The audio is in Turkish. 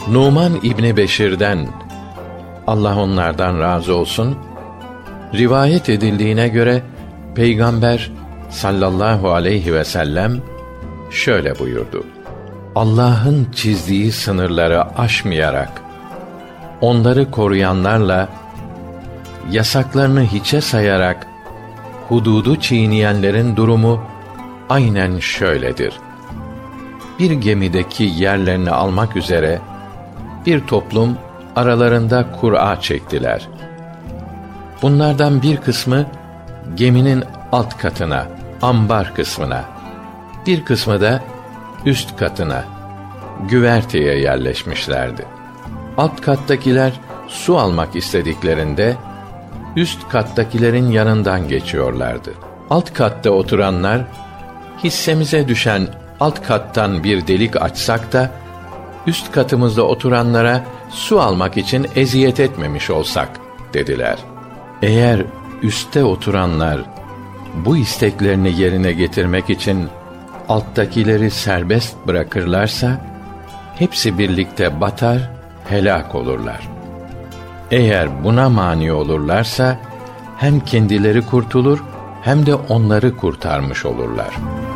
Numan İbni Beşir'den, Allah onlardan razı olsun, rivayet edildiğine göre Peygamber sallallahu aleyhi ve sellem şöyle buyurdu: Allah'ın çizdiği sınırları aşmayarak, onları koruyanlarla, yasaklarını hiçe sayarak hududu çiğneyenlerin durumu aynen şöyledir. Bir gemideki yerlerini almak üzere bir toplum aralarında kura çektiler. Bunlardan bir kısmı geminin alt katına, ambar kısmına, bir kısmı da üst katına, güverteye yerleşmişlerdi. Alt kattakiler su almak istediklerinde üst kattakilerin yanından geçiyorlardı. Alt katta oturanlar, hissemize düşen alt kattan bir delik açsak da üst katımızda oturanlara su almak için eziyet etmemiş olsak dediler. Eğer üstte oturanlar bu isteklerini yerine getirmek için alttakileri serbest bırakırlarsa hepsi birlikte batar, helak olurlar. Eğer buna mani olurlarsa hem kendileri kurtulur hem de onları kurtarmış olurlar.